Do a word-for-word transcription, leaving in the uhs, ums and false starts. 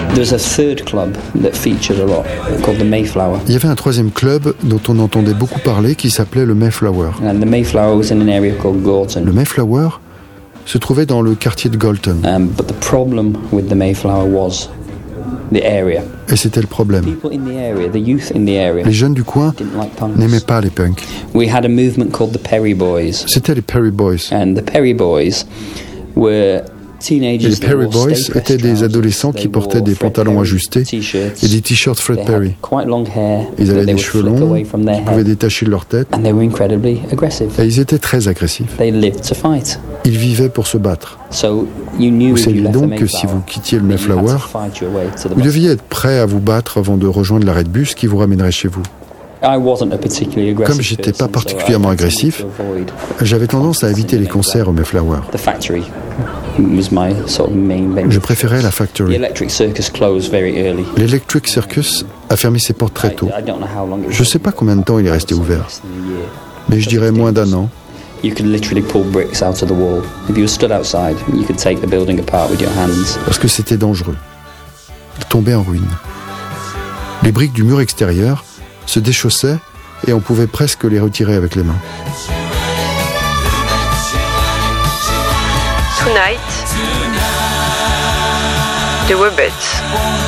There's a third club that featured a lot, called the Mayflower. Il y avait un troisième club dont on entendait beaucoup parler qui s'appelait le Mayflower. And the Mayflower was in an area called Gorton. Le Mayflower se trouvait dans le quartier de Galton. Um, but the problem with the Mayflower was the area. Et c'était le problème. People in the area, the youth in the area, Les jeunes du coin didn't like punks. n'aimaient pas les punks. We had a movement called the Perry Boys. C'était les Perry Boys. And the Perry Boys were teenagers. Et les Perry Boys étaient des adolescents qui portaient des pantalons ajustés et des t-shirts Fred Perry. Ils avaient des cheveux longs qui pouvaient détacher de leur tête. Et ils étaient très agressifs. Ils vivaient pour se battre. Vous saviez donc que si vous quittiez le Mayflower, vous deviez être prêt à vous battre avant de rejoindre l'arrêt de bus qui vous ramènerait chez vous. Comme j'étais pas particulièrement agressif, j'avais tendance à éviter les concerts au Mayflower. Je préférais la Factory. L'Electric Circus a fermé ses portes très tôt. Je ne sais pas combien de temps il est resté ouvert, mais je dirais moins d'un an. Parce que c'était dangereux. Il tombait en ruine. Les briques du mur extérieur se déchaussaient et on pouvait presque les retirer avec les mains. Tonight, The Wobbits.